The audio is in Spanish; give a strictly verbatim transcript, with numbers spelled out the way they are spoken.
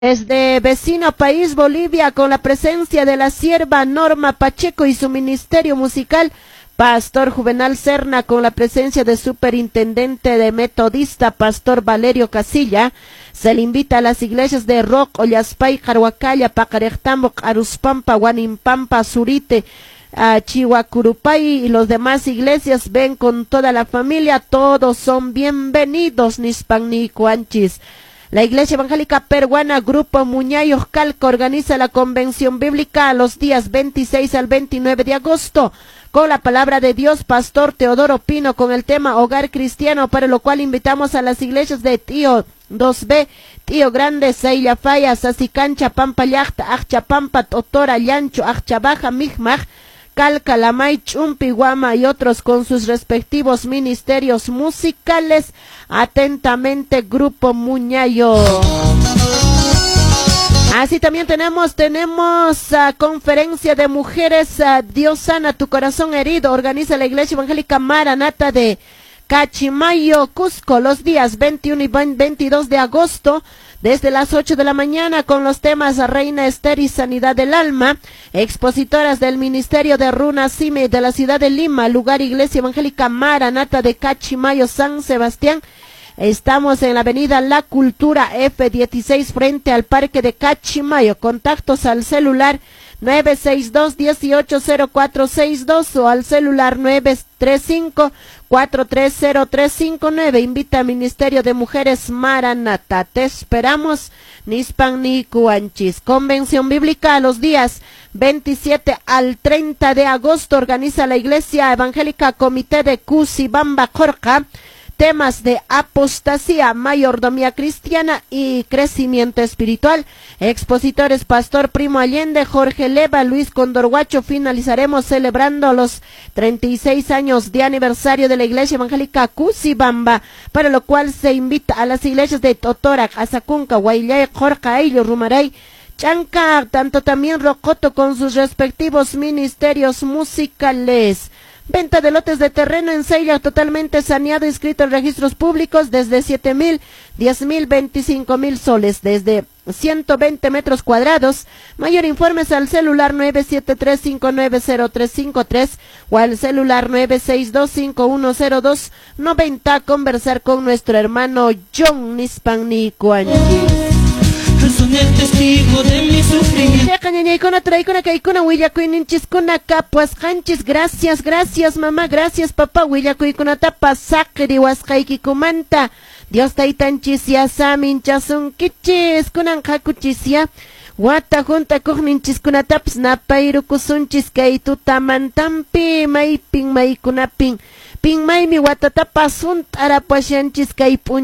Desde vecino país Bolivia, con la presencia de la sierva Norma Pacheco y su ministerio musical, Pastor Juvenal Serna, con la presencia del superintendente de Metodista, Pastor Valerio Casilla, se le invita a las iglesias de Roc, Ollaspay, Jarhuacalla, Pacarejtambo, Aruspampa, Guanimpampa, Surite, uh, Chihuacurupay y los demás iglesias. Ven con toda la familia, todos son bienvenidos, Nispan ni Cuanchis. La Iglesia Evangélica Peruana Grupo Muñayo Calca organiza la convención bíblica los días veintiséis al veintinueve de agosto con la palabra de Dios, Pastor Teodoro Pino, con el tema Hogar Cristiano, para lo cual invitamos a las iglesias de Tío dos B, Tío Grande, Seilla Faya, Sasicancha, Pampa Llacta, Achapampa, Totora, Llancho, Achabaja, Mijmaj, Calca, Lamay, Chumpi, Guama y otros con sus respectivos ministerios musicales. Atentamente, Grupo Muñayo. Así también tenemos, tenemos uh, conferencia de mujeres, uh, Dios sana tu corazón herido, organiza la Iglesia Evangélica Maranata de Cachimayo, Cusco, los días veintiuno y veintidós de agosto, desde las ocho de la mañana, con los temas Reina Esther y Sanidad del Alma, expositoras del Ministerio de Runa Cime de la ciudad de Lima, lugar Iglesia Evangélica Maranata de Cachimayo, San Sebastián. Estamos en la avenida La Cultura F dieciséis frente al Parque de Cachimayo. Contactos al celular nueve seis dos, uno ocho cero cuatro seis dos o al celular nueve tres cinco, cuatro tres cero tres cinco nueve. Invita al Ministerio de Mujeres Maranata. Te esperamos, Nispan ni Cuanchis. Convención Bíblica los días veintisiete al treinta de agosto organiza la Iglesia Evangélica Comité de Cusibamba, Jorca. Temas de apostasía, mayordomía cristiana y crecimiento espiritual. Expositores Pastor Primo Allende, Jorge Leva, Luis Condorguacho. Finalizaremos celebrando los treinta y seis años de aniversario de la Iglesia Evangélica Cusibamba, para lo cual se invita a las iglesias de Totorac, Azacunca, Guaylay, Jorca, Ayllo, Rumaray, Chanca, tanto también Rocoto, con sus respectivos ministerios musicales. Venta de lotes de terreno en Seilla totalmente saneado, inscrito en registros públicos desde siete mil, diez mil, veinticinco mil soles, desde ciento veinte metros cuadrados. Mayor informes al celular nueve siete tres cinco nueve cero tres cinco tres o al celular nueve seis dos cinco uno cero dos noventa. Conversar con nuestro hermano John Nispan ni Cuanchis. Son el testigo de mi sufrimiento. Gracias, gracias mamá, gracias papá. Dios taitanchis ya samin chasun kichis kunan kakuchis wata junta kuhninchis kunataps napairu kusunchis kay tutamantampi may ping may kunaping ping may mi watatapas sunt arapasyanchis kay pun